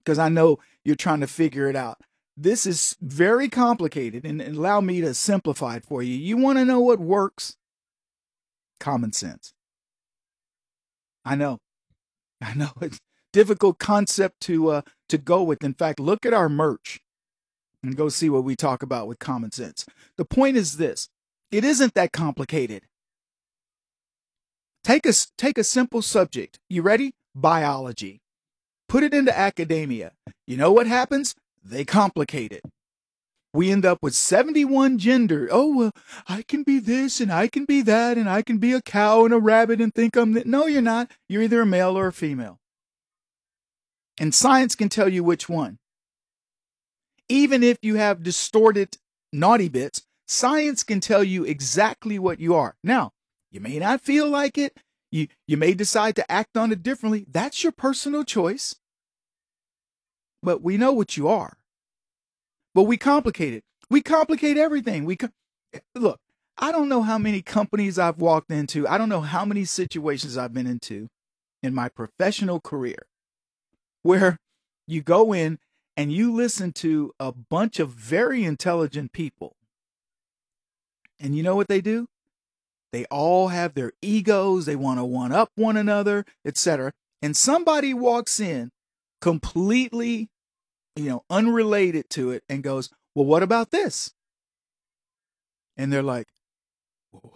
because I know you're trying to figure it out. This is very complicated, and allow me to simplify it for you. You want to know what works? Common sense. I know it's a difficult concept to go with. In fact, look at our merch and go see what we talk about with common sense. The point is this: it isn't that complicated. Take a simple subject. You ready? Biology. Put it into academia. You know what happens? They complicate it. We end up with 71 gender. Oh, well, I can be this and I can be that and I can be a cow and a rabbit and think I'm that. No, you're not. You're either a male or a female. And science can tell you which one. Even if you have distorted naughty bits, science can tell you exactly what you are. Now, you may not feel like it. You may decide to act on it differently. That's your personal choice. But we know what you are. But we complicate it. We complicate everything. Look, I don't know how many companies I've walked into. I don't know how many situations I've been into in my professional career where you go in and you listen to a bunch of very intelligent people. And you know what they do? They all have their egos. They want to one up one another, etc. And somebody walks in completely, unrelated to it and goes, well, what about this? And they're like, well,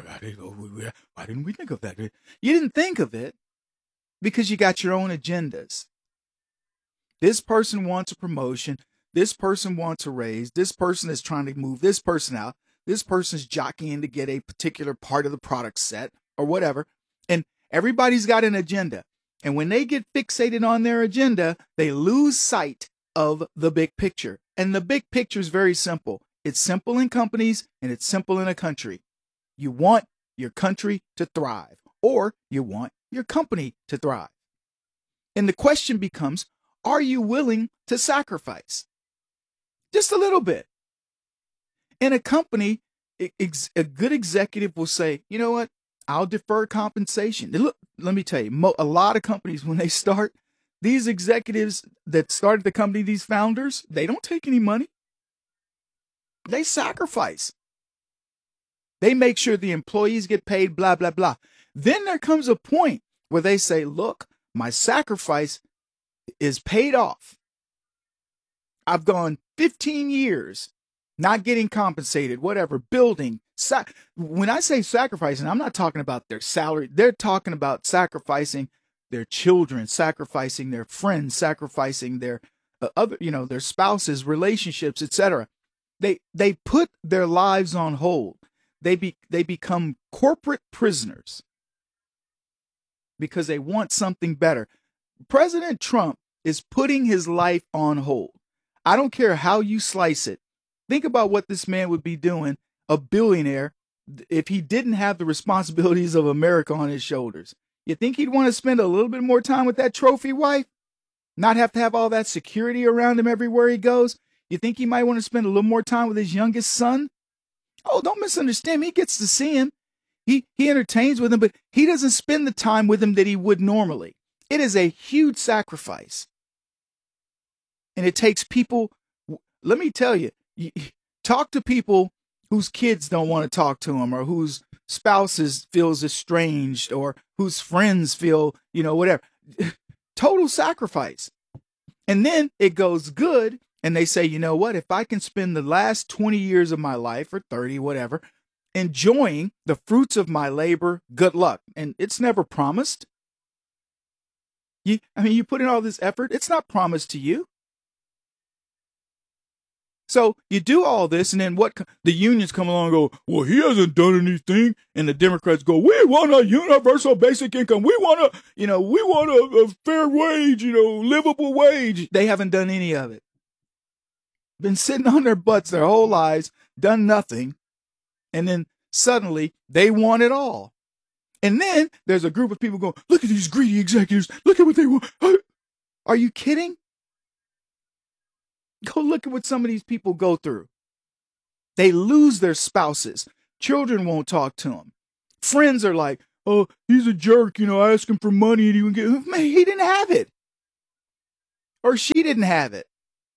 why didn't we think of that? You didn't think of it because you got your own agendas. This person wants a promotion. This person wants a raise. This person is trying to move this person out. This person's jockeying to get a particular part of the product set or whatever. And everybody's got an agenda. And when they get fixated on their agenda, they lose sight of the big picture. And the big picture is very simple. It's simple in companies and it's simple in a country. You want your country to thrive, or you want your company to thrive. And the question becomes, are you willing to sacrifice? Just a little bit. In a company, a good executive will say, you know what? I'll defer compensation. Look, let me tell you, a lot of companies, when they start, these executives that started the company, these founders, they don't take any money. They sacrifice. They make sure the employees get paid, blah, blah, blah. Then there comes a point where they say, look, my sacrifice is paid off. I've gone 15 years not getting compensated, whatever, building. When I say sacrificing, I'm not talking about their salary. They're talking about sacrificing their children, sacrificing their friends, sacrificing their their spouses, relationships, etc. They put their lives on hold. They become corporate prisoners because they want something better. President Trump is putting his life on hold. I don't care how you slice it. Think about what this man would be doing, a billionaire, if he didn't have the responsibilities of America on his shoulders. You think he'd want to spend a little bit more time with that trophy wife? Not have to have all that security around him everywhere he goes? You think he might want to spend a little more time with his youngest son? Oh, don't misunderstand me. He gets to see him. He entertains with him, but he doesn't spend the time with him that he would normally. It is a huge sacrifice. And it takes people, let me tell you, talk to people whose kids don't want to talk to them, or whose spouses feels estranged, or whose friends feel, whatever. Total sacrifice. And then it goes good. And they say, you know what, if I can spend the last 20 years of my life, or 30, whatever, enjoying the fruits of my labor, good luck. And it's never promised. You put in all this effort. It's not promised to you. So you do all this, and then what? The unions come along and go, well, he hasn't done anything. And the Democrats go, we want a universal basic income. We want a fair wage, livable wage. They haven't done any of it. Been sitting on their butts their whole lives, done nothing. And then suddenly they want it all. And then there's a group of people going, look at these greedy executives. Look at what they want. Are you kidding? Go look at what some of these people go through. They lose their spouses. Children won't talk to them. Friends are like, oh, he's a jerk. I asked him for money and he would get, man, he didn't have it. or she didn't have it.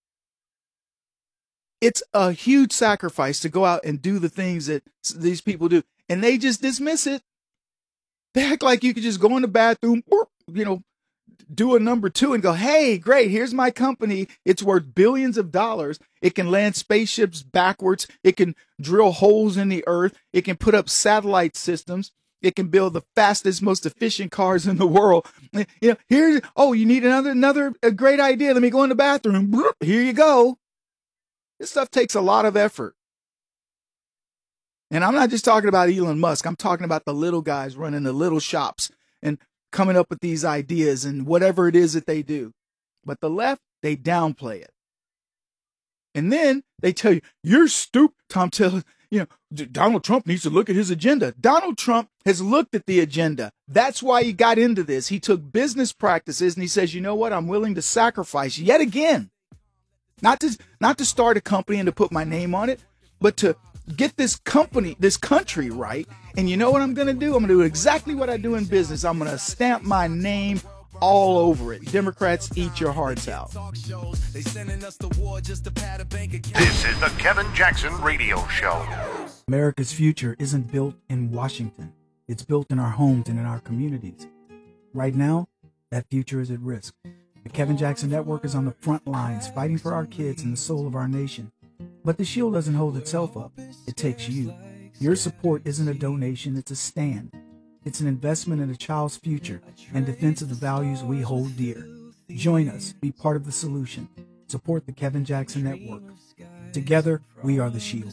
It's a huge sacrifice to go out and do the things that these people do. And they just dismiss it. They act like you could just go in the bathroom, do a number 2 and go, hey, great, here's my company. It's worth billions of dollars. It can land spaceships backwards. It can drill holes in the earth. It can put up satellite systems. It can build the fastest, most efficient cars in the world. You need another great idea. Let me go in the bathroom. Here you go. This stuff takes a lot of effort. And I'm not just talking about Elon Musk. I'm talking about the little guys running the little shops and coming up with these ideas and whatever it is that they do. But the left, they downplay it. And then they tell you, you're stupid. Tom tells, Donald Trump needs to look at his agenda. Donald Trump has looked at the agenda. That's why he got into this. He took business practices and he says, you know what? I'm willing to sacrifice yet again. Not to start a company and to put my name on it, but to get this country right. And you know what I'm going to do? I'm going to do exactly what I do in business. I'm going to stamp my name all over it. Democrats, eat your hearts out. This is the Kevin Jackson Radio Show. America's future isn't built in Washington. It's built in our homes and in our communities. Right now, that future is at risk. The Kevin Jackson Network is on the front lines fighting for our kids and the soul of our nation. But the shield doesn't hold itself up. It takes you. Your support isn't a donation, it's a stand. It's an investment in a child's future and defense of the values we hold dear. Join us. Be part of the solution. Support the Kevin Jackson Network. Together, we are the shield.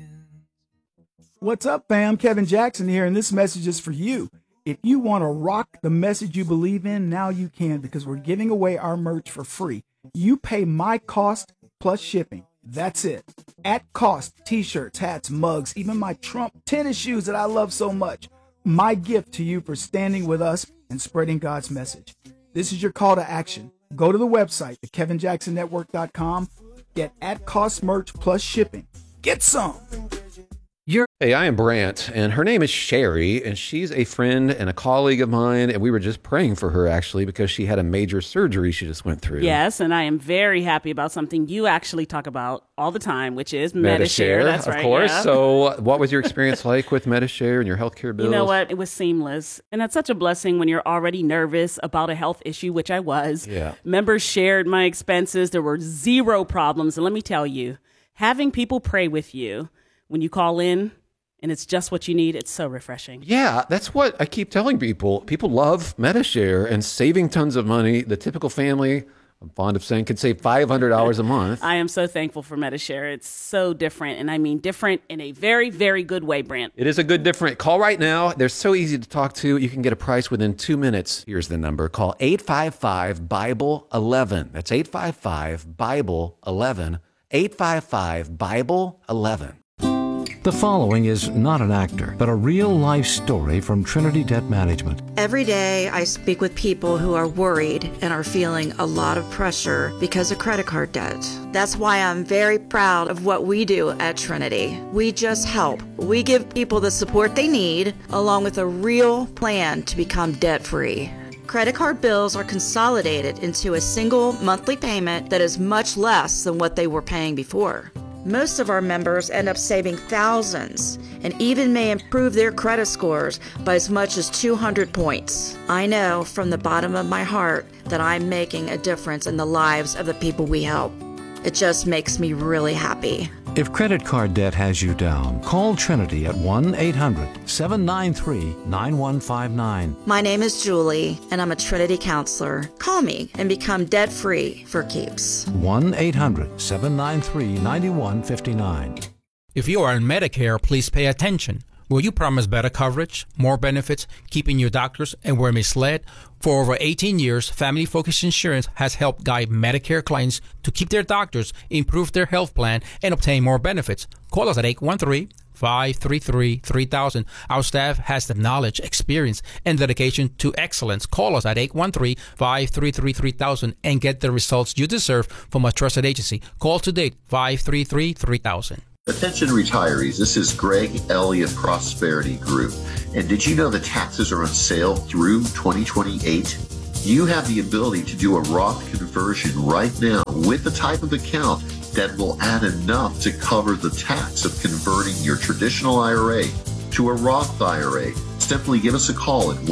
What's up, fam? Kevin Jackson here, and this message is for you. If you want to rock the message you believe in, now you can, because we're giving away our merch for free. You pay my cost plus shipping. That's it. At cost, t-shirts, hats, mugs, even my Trump tennis shoes that I love so much. My gift to you for standing with us and spreading God's message. This is your call to action. Go to the website, thekevinjacksonnetwork.com. Get at cost merch plus shipping. Get some. Hey, I am Brant, and her name is Sherry, and she's a friend and a colleague of mine, and we were just praying for her, actually, because she had a major surgery she just went through. Yes, and I am very happy about something you actually talk about all the time, which is Medi-Share. That's right, of course. Yeah. So what was your experience like with Medi-Share and your healthcare bills? You know what? It was seamless, and that's such a blessing when you're already nervous about a health issue, which I was. Yeah. Members shared my expenses. There were zero problems, and let me tell you, having people pray with you when you call in, and it's just what you need. It's so refreshing. Yeah, that's what I keep telling people. People love Medi-Share and saving tons of money. The typical family, I'm fond of saying, can save $500 a month. I am so thankful for Medi-Share. It's so different, and I mean different in a very, very good way, Brant. It is a good different. Call right now. They're so easy to talk to. You can get a price within 2 minutes. Here's the number. Call 855-BIBLE-11. That's 855-BIBLE-11. 855-BIBLE-11. The following is not an actor, but a real-life story from Trinity Debt Management. Every day I speak with people who are worried and are feeling a lot of pressure because of credit card debt. That's why I'm very proud of what we do at Trinity. We just help. We give people the support they need, along with a real plan to become debt-free. Credit card bills are consolidated into a single monthly payment that is much less than what they were paying before. Most of our members end up saving thousands and even may improve their credit scores by as much as 200 points. I know from the bottom of my heart that I'm making a difference in the lives of the people we help. It just makes me really happy. If credit card debt has you down, call Trinity at 1-800-793-9159. My name is Julie, and I'm a Trinity counselor. Call me and become debt-free for keeps. 1-800-793-9159. If you are on Medicare, please pay attention. Will you promise better coverage, more benefits, keeping your doctors, and were misled? For over 18 years, Family Focus Insurance has helped guide Medicare clients to keep their doctors, improve their health plan, and obtain more benefits. Call us at 813-533-3000. Our staff has the knowledge, experience, and dedication to excellence. Call us at 813-533-3000 and get the results you deserve from a trusted agency. Call today, 533-3000. Attention retirees, this is Greg Elliott Prosperity Group. And did you know the taxes are on sale through 2028? You have the ability to do a Roth conversion right now with the type of account that will add enough to cover the tax of converting your traditional IRA to a Roth IRA. Simply give us a call at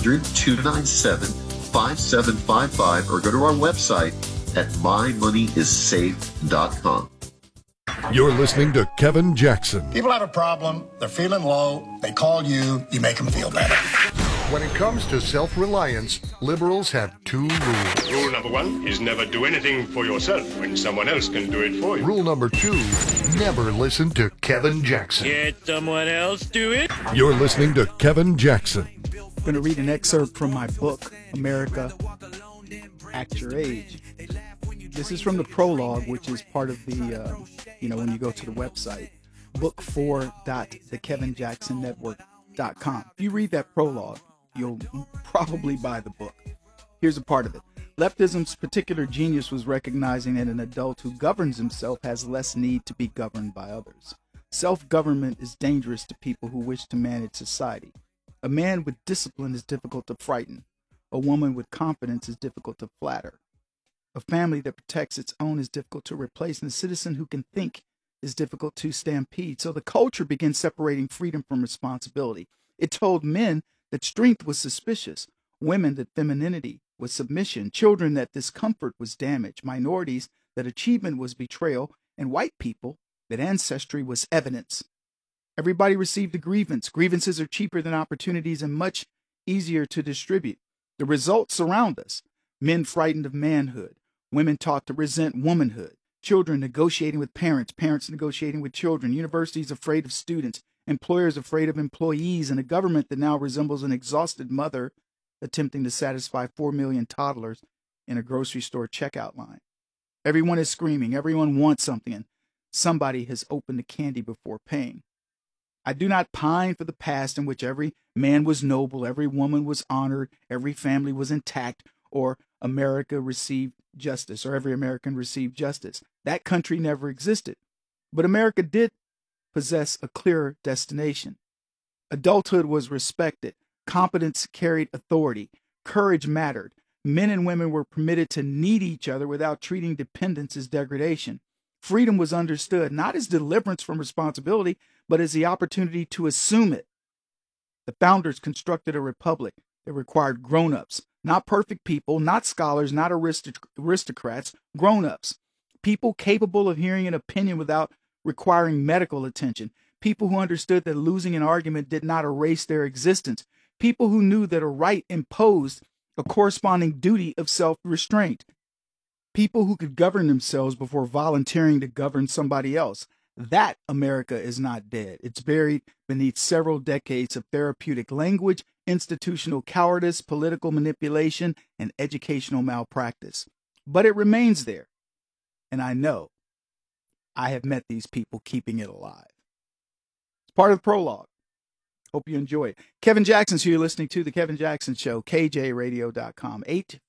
1-800-297-5755 or go to our website at mymoneyissafe.com. You're listening to Kevin Jackson. People have a problem, they're feeling low, they call you, you make them feel better. When it comes to self-reliance, liberals have two rules. Rule number one is never do anything for yourself when someone else can do it for you. Rule number two, never listen to Kevin Jackson. Get someone else do it. You're listening to Kevin Jackson. I'm going to read an excerpt from my book, America, Act Your Age. This is from the prologue, which is part of the, when you go to the website, book4.thekevinjacksonnetwork.com. If you read that prologue, you'll probably buy the book. Here's a part of it. Leftism's particular genius was recognizing that an adult who governs himself has less need to be governed by others. Self-government is dangerous to people who wish to manage society. A man with discipline is difficult to frighten. A woman with confidence is difficult to flatter. A family that protects its own is difficult to replace, and a citizen who can think is difficult to stampede. So the culture began separating freedom from responsibility. It told men that strength was suspicious, women that femininity was submission, children that discomfort was damage, minorities that achievement was betrayal, and white people that ancestry was evidence. Everybody received a grievance. Grievances are cheaper than opportunities and much easier to distribute. The results surround us. Men frightened of manhood, women taught to resent womanhood, children negotiating with parents, parents negotiating with children, universities afraid of students, employers afraid of employees, and a government that now resembles an exhausted mother attempting to satisfy 4 million toddlers in a grocery store checkout line. Everyone is screaming, everyone wants something, and somebody has opened the candy before paying. I do not pine for the past in which every man was noble, every woman was honored, every family was intact, or America received justice, or every American received justice. That country never existed. But America did possess a clearer destination. Adulthood was respected. Competence carried authority. Courage mattered. Men and women were permitted to need each other without treating dependence as degradation. Freedom was understood not as deliverance from responsibility, but as the opportunity to assume it. The founders constructed a republic that required grown-ups, not perfect people, not scholars, not aristocrats, grown-ups, people capable of hearing an opinion without requiring medical attention, people who understood that losing an argument did not erase their existence, people who knew that a right imposed a corresponding duty of self-restraint, people who could govern themselves before volunteering to govern somebody else. That America is not dead. It's buried beneath several decades of therapeutic language, institutional cowardice, political manipulation, and educational malpractice. But it remains there. And I know I have met these people keeping it alive. It's part of the prologue. Hope you enjoy it. Kevin Jackson's here. You're listening to The Kevin Jackson Show, KJRadio.com,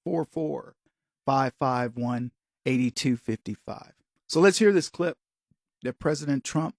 844-551-8255. So let's hear this clip that President Trump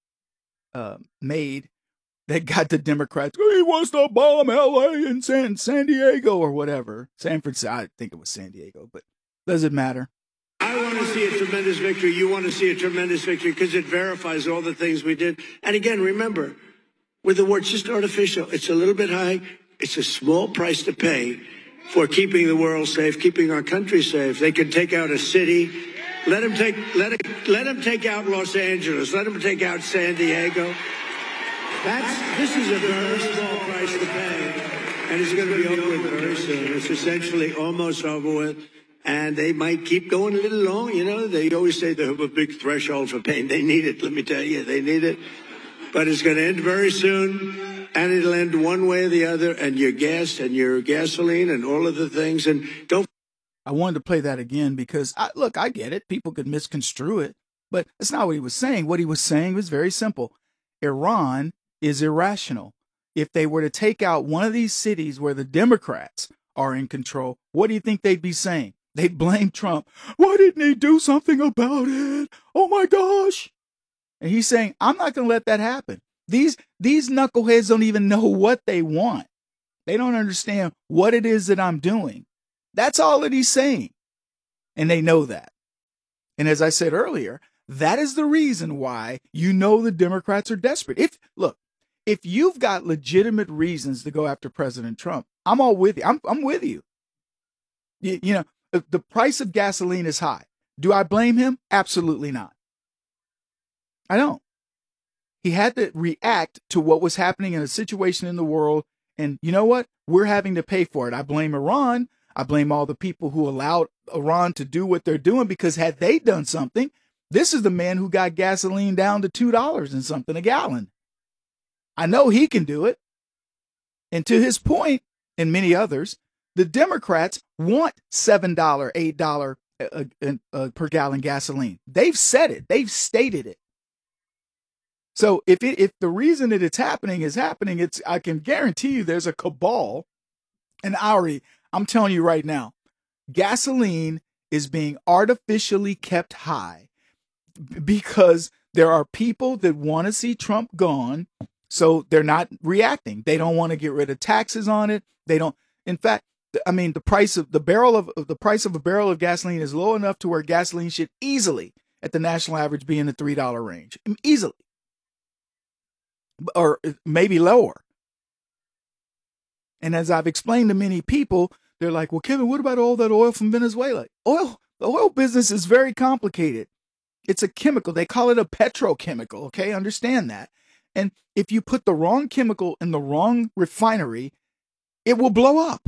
made that got the Democrats, he wants to bomb L.A. and San Diego or whatever. San Francisco, I think it was San Diego, but does it matter? I want to see a tremendous victory. You want to see a tremendous victory because it verifies all the things we did. And again, remember, with the war, it's just artificial. It's a little bit high. It's a small price to pay for keeping the world safe, keeping our country safe. They can take out a city. Let them take out Los Angeles. Let them take out San Diego. This is a very small price to pay, and it's going to be over with very soon. It's essentially almost over with, and they might keep going a little long. You know, they always say they have a big threshold for pain. They need it. Let me tell you, they need it. But it's going to end very soon, and it'll end one way or the other, and your gas and your gasoline and all of the things. And don't. I wanted to play that again because, I get it. People could misconstrue it, but that's not what he was saying. What he was saying was very simple. Iran is irrational. If they were to take out one of these cities where the Democrats are in control, what do you think they'd be saying? They'd blame Trump. Why didn't he do something about it? Oh my gosh. And he's saying, I'm not going to let that happen. These knuckleheads don't even know what they want. They don't understand what it is that I'm doing. That's all that he's saying. And they know that. And as I said earlier, that is the reason why the Democrats are desperate. If you've got legitimate reasons to go after President Trump, I'm all with you. I'm with you. The price of gasoline is high. Do I blame him? Absolutely not. I don't. He had to react to what was happening in a situation in the world. And you know what? We're having to pay for it. I blame Iran. I blame all the people who allowed Iran to do what they're doing, because had they done something, this is the man who got gasoline down to $2 and something a gallon. I know he can do it. And to his point, and many others, the Democrats want $7, $8 per gallon gasoline. They've said it. They've stated it. So if the reason that it's happening, I can guarantee you there's a cabal. And I'm telling you right now, gasoline is being artificially kept high because there are people that want to see Trump gone. So they're not reacting. They don't want to get rid of taxes on it. They don't. In fact, the price of a barrel of gasoline is low enough to where gasoline should easily, at the national average, be in the $3 range. Easily. Or maybe lower. And as I've explained to many people, they're like, well, Kevin, what about all that oil from Venezuela? The oil business is very complicated. It's a chemical. They call it a petrochemical. Okay, understand that. And if you put the wrong chemical in the wrong refinery, it will blow up.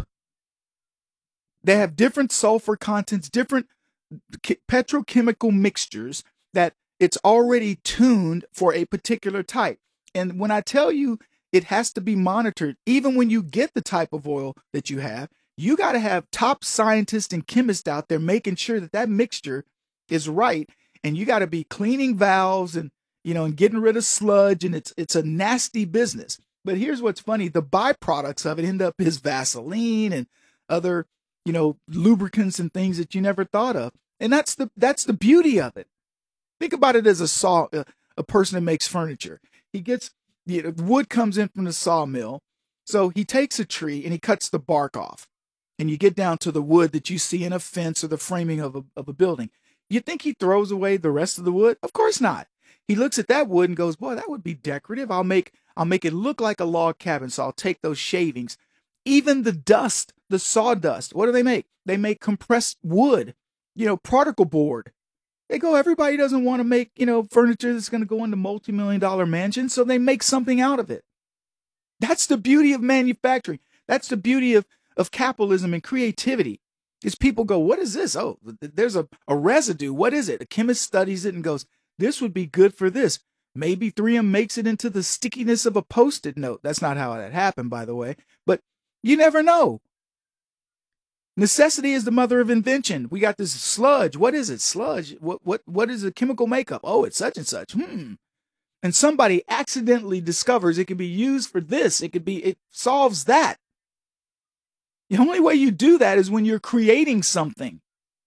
They have different sulfur contents, different petrochemical mixtures that it's already tuned for a particular type. And when I tell you it has to be monitored, even when you get the type of oil that you have, you got to have top scientists and chemists out there making sure that mixture is right. And you got to be cleaning valves and getting rid of sludge. And it's a nasty business. But here's what's funny. The byproducts of it end up as Vaseline and other, lubricants and things that you never thought of. And that's the beauty of it. Think about it as a person that makes furniture. He gets, wood comes in from the sawmill. So he takes a tree and he cuts the bark off. And you get down to the wood that you see in a fence or the framing of a building. You think he throws away the rest of the wood? Of course not. He looks at that wood and goes, boy, that would be decorative. I'll make it look like a log cabin. So I'll take those shavings. Even the dust, the sawdust, what do they make? They make compressed wood, particle board. They go, everybody doesn't want to make, furniture that's going to go into multi-million-dollar mansions. So they make something out of it. That's the beauty of manufacturing. That's the beauty of capitalism and creativity. Is people go, what is this? Oh, there's a residue. What is it? A chemist studies it and goes, this would be good for this. Maybe 3M makes it into the stickiness of a Post-it note. That's not how that happened, by the way. But you never know. Necessity is the mother of invention. We got this sludge. What is it? Sludge. What is the chemical makeup? Oh, it's such and such. And somebody accidentally discovers it can be used for this. It solves that. The only way you do that is when you're creating something.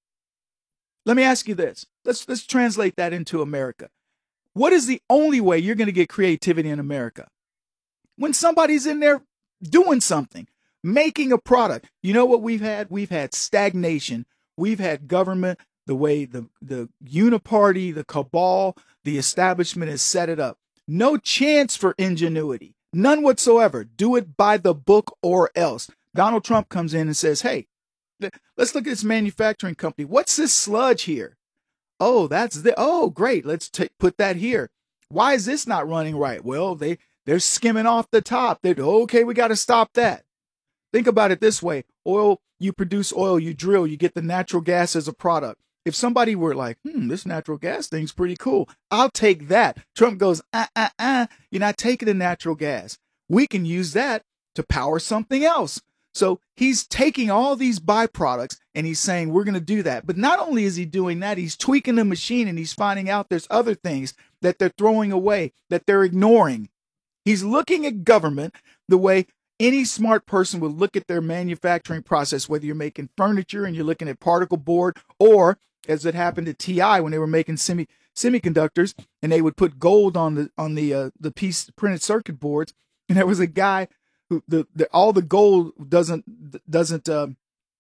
Let me ask you this. Let's translate that into America. What is the only way you're going to get creativity in America? When somebody's in there doing something, making a product. You know what we've had? We've had stagnation. We've had government, the way the uniparty, the cabal, the establishment has set it up. No chance for ingenuity. None whatsoever. Do it by the book or else. Donald Trump comes in and says, hey, let's look at this manufacturing company. What's this sludge here? Oh, great. Let's put that here. Why is this not running right? Well, they're skimming off the top. Okay, we got to stop that. Think about it this way. Oil, you produce oil, you drill, you get the natural gas as a product. If somebody were like, this natural gas thing's pretty cool, I'll take that. Trump goes, you're not taking the natural gas. We can use that to power something else. So he's taking all these byproducts and he's saying, we're going to do that. But not only is he doing that, he's tweaking the machine and he's finding out there's other things that they're throwing away, that they're ignoring. He's looking at government the way any smart person would look at their manufacturing process, whether you're making furniture and you're looking at particle board, or as it happened at TI when they were making semiconductors and they would put gold on the piece printed circuit boards. And there was a guy who all the gold doesn't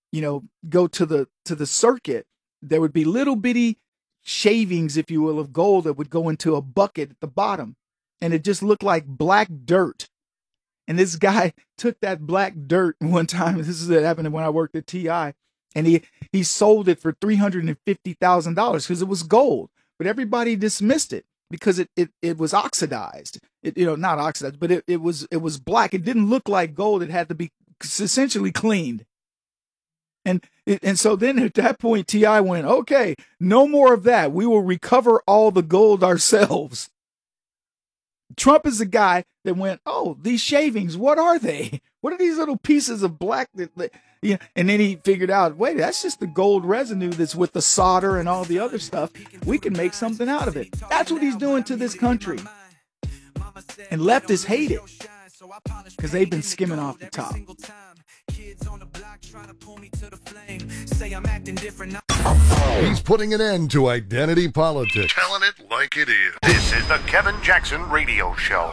go to the circuit, there would be little bitty shavings, if you will, of gold that would go into a bucket at the bottom. And it just looked like black dirt. And this guy took that black dirt one time. This is what happened when I worked at TI. And he sold it for $350,000 because it was gold. But everybody dismissed it because it was oxidized. Not oxidized, but it was black. It didn't look like gold. It had to be essentially cleaned. And so then at that point, TI went, okay, no more of that. We will recover all the gold ourselves. Trump is the guy that went, oh, these shavings, what are they? What are these little pieces of black? And then he figured out, wait, that's just the gold residue that's with the solder and all the other stuff. We can make something out of it. That's what he's doing to this country. And leftists hate it because they've been skimming off the top. He's putting an end to identity politics. Telling it like it is. This is the Kevin Jackson Radio Show.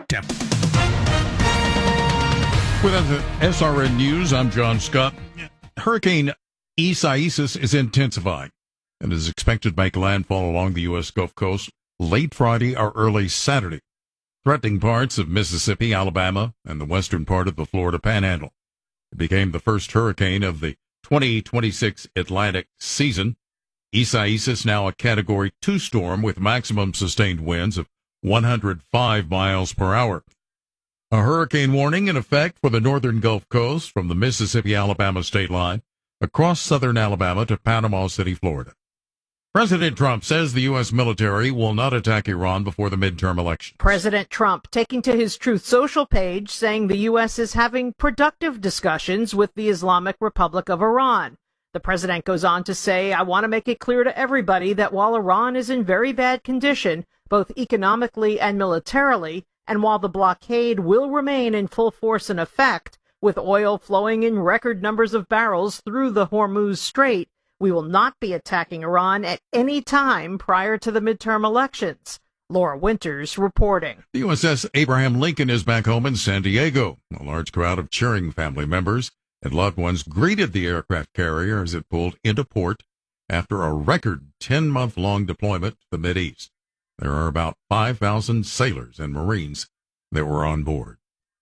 With SRN News, I'm John Scott. Hurricane Isaias is intensifying and is expected to make landfall along the U.S. Gulf Coast late Friday or early Saturday, threatening parts of Mississippi, Alabama, and the western part of the Florida Panhandle. It became the first hurricane of the 2026 Atlantic season. Isaias, now a Category 2 storm with maximum sustained winds of 105 miles per hour. A hurricane warning in effect for the northern Gulf Coast from the Mississippi-Alabama state line across southern Alabama to Panama City, Florida. President Trump says the U.S. military will not attack Iran before the midterm election. President Trump taking to his Truth Social page saying the U.S. is having productive discussions with the Islamic Republic of Iran. The president goes on to say, I want to make it clear to everybody that while Iran is in very bad condition, both economically and militarily, and while the blockade will remain in full force and effect, with oil flowing in record numbers of barrels through the Hormuz Strait, we will not be attacking Iran at any time prior to the midterm elections. Laura Winters reporting. The USS Abraham Lincoln is back home in San Diego. A large crowd of cheering family members and loved ones greeted the aircraft carrier as it pulled into port after a record 10-month-long deployment to the Mideast. There are about 5,000 sailors and Marines that were on board.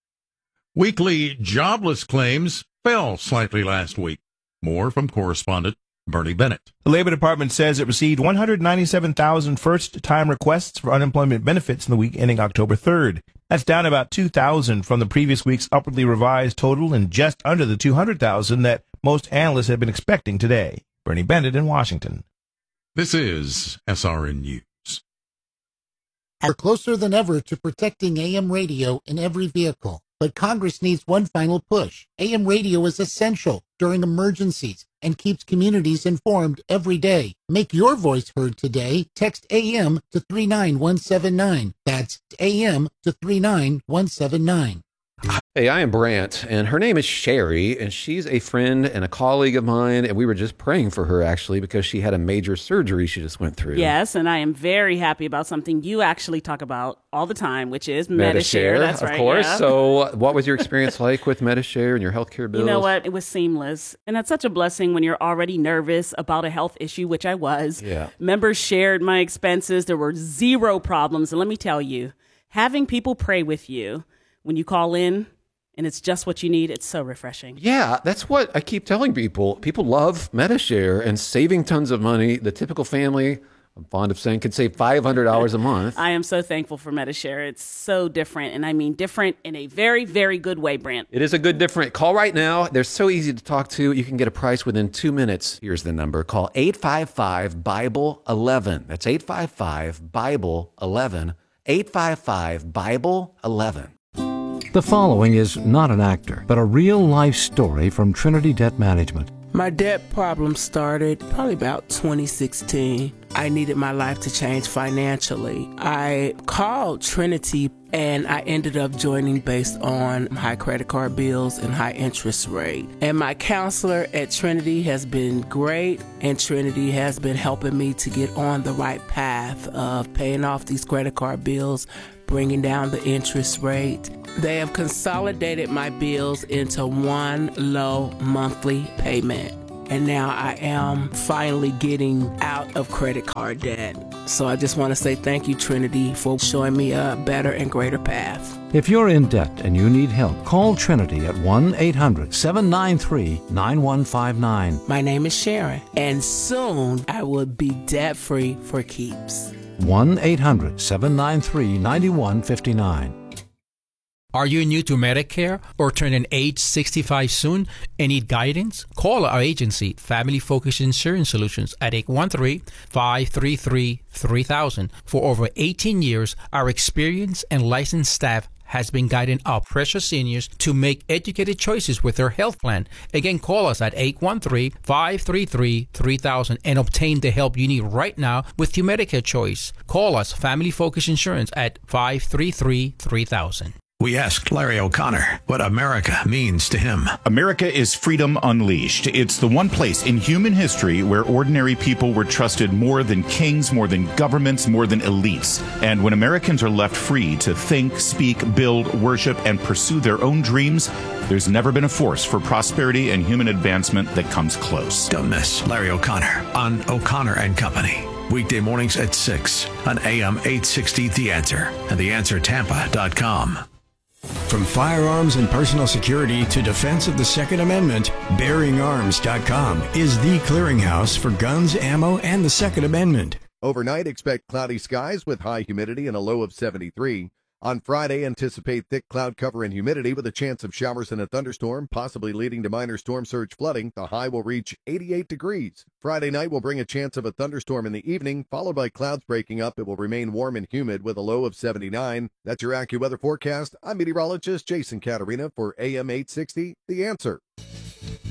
Weekly jobless claims fell slightly last week. More from correspondent Bernie Bennett. The Labor Department says it received 197,000 first-time requests for unemployment benefits in the week ending October 3rd. That's down about 2,000 from the previous week's upwardly revised total and just under the 200,000 that most analysts had been expecting today. Bernie Bennett in Washington. This is SRN News. We're closer than ever to protecting AM radio in every vehicle. But Congress needs one final push. AM radio is essential during emergencies and keeps communities informed every day. Make your voice heard today. Text AM to 39179. That's AM to 39179. Hey, I am Brant, and her name is Sherry, and she's a friend and a colleague of mine, and we were just praying for her, actually, because she had a major surgery she just went through. Yes, and I am very happy about something you actually talk about all the time, which is Medi-Share. That's right, of course. Yeah. So what was your experience like with Medi-Share and your healthcare bills? You know what? It was seamless, and that's such a blessing when you're already nervous about a health issue, which I was. Yeah. Members shared my expenses. There were zero problems, and let me tell you, having people pray with you when you call in, and it's just what you need, it's so refreshing. Yeah, that's what I keep telling people. People love Medi-Share and saving tons of money. The typical family, I'm fond of saying, could save $500 a month. I am so thankful for Medi-Share. It's so different, and I mean different in a very, very good way, Brant. It is a good different. Call right now. They're so easy to talk to. You can get a price within 2 minutes. Here's the number. Call 855-BIBLE-11. That's 855-BIBLE-11. 855-BIBLE-11. The following is not an actor, but a real-life story from Trinity Debt Management. My debt problem started probably about 2016. I needed my life to change financially. I called Trinity and I ended up joining based on high credit card bills and high interest rate. And my counselor at Trinity has been great, and Trinity has been helping me to get on the right path of paying off these credit card bills, bringing down the interest rate. They have consolidated my bills into one low monthly payment. And now I am finally getting out of credit card debt. So I just want to say thank you, Trinity, for showing me a better and greater path. If you're in debt and you need help, call Trinity at 1-800-793-9159. My name is Sharon, and soon I will be debt-free for keeps. 1-800-793-9159. Are you new to Medicare or turning age 65 soon and need guidance? Call our agency, Family Focus Insurance Solutions, at 813-533-3000. For over 18 years, our experienced and licensed staff has been guiding our precious seniors to make educated choices with their health plan. Again, call us at 813-533-3000 and obtain the help you need right now with your Medicare choice. Call us, Family Focus Insurance, at 533-3000. We asked Larry O'Connor what America means to him. America is freedom unleashed. It's the one place in human history where ordinary people were trusted more than kings, more than governments, more than elites. And when Americans are left free to think, speak, build, worship, and pursue their own dreams, there's never been a force for prosperity and human advancement that comes close. Don't miss Larry O'Connor on O'Connor and Company. Weekday mornings at 6 on AM 860 The Answer and TheAnswerTampa.com. From firearms and personal security to defense of the Second Amendment, BearingArms.com is the clearinghouse for guns, ammo, and the Second Amendment. Overnight, expect cloudy skies with high humidity and a low of 73. On Friday, anticipate thick cloud cover and humidity with a chance of showers and a thunderstorm, possibly leading to minor storm surge flooding. The high will reach 88 degrees. Friday night will bring a chance of a thunderstorm in the evening, followed by clouds breaking up. It will remain warm and humid with a low of 79. That's your AccuWeather forecast. I'm meteorologist Jason Caterina for AM 860, The Answer.